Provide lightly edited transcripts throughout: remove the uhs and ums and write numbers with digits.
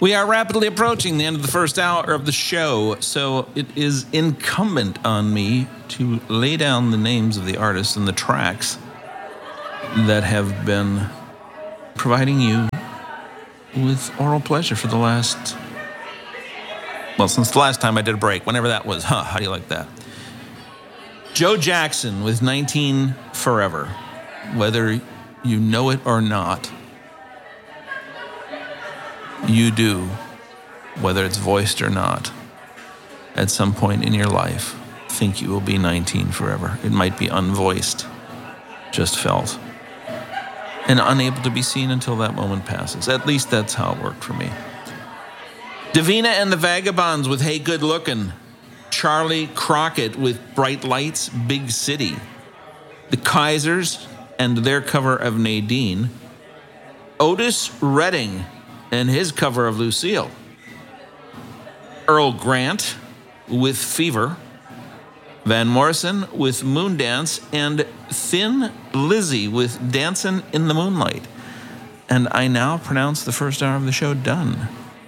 We are rapidly approaching the end of the first hour of the show, so it is incumbent on me to lay down the names of the artists and the tracks that have been providing you with oral pleasure for the last, since the last time I did a break, whenever that was. How do you like that? Joe Jackson with 19 Forever. Whether you know it or not, you do, whether it's voiced or not, at some point in your life, think you will be 19 forever. It might be unvoiced, just felt, and unable to be seen until that moment passes. At least that's how it worked for me. Davina and the Vagabonds with Hey Good Lookin'. Charlie Crockett with Bright Lights, Big City. The Kaisers and their cover of Nadine. Otis Redding and his cover of Lucille. Earl Grant with Fever. Van Morrison with Moondance, and Thin Lizzy with Dancin' in the Moonlight. And I now pronounce the first hour of the show done.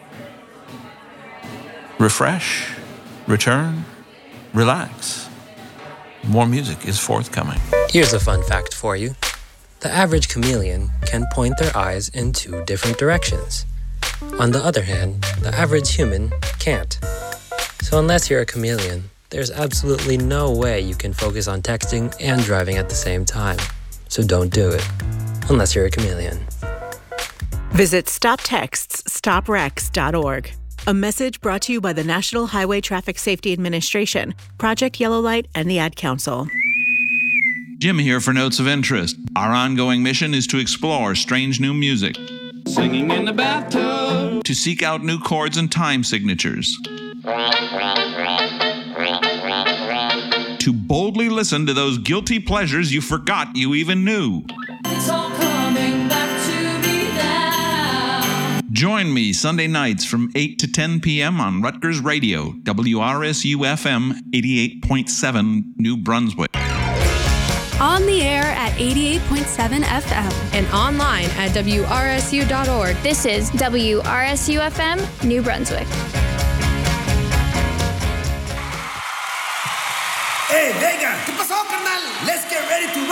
Refresh, return, relax. More music is forthcoming. Here's a fun fact for you. The average chameleon can point their eyes in 2 different directions. On the other hand, the average human can't. So unless you're a chameleon, there's absolutely no way you can focus on texting and driving at the same time. So don't do it, unless you're a chameleon. Visit StopTextsStopWrecks.org. A message brought to you by the National Highway Traffic Safety Administration, Project Yellow Light, and the Ad Council. Jim here for Notes of Interest. Our ongoing mission is to explore strange new music. Singing in the bathtub. To seek out new chords and time signatures. To boldly listen to those guilty pleasures you forgot you even knew. It's all coming back to me now. Join me Sunday nights from 8 to 10 p.m. on Rutgers Radio, WRSU-FM 88.7 New Brunswick. On the air at 88.7 FM. And online at WRSU.org. This is WRSU-FM, New Brunswick. Hey, venga, ¿qué pasó, carnal? Let's get ready to rock.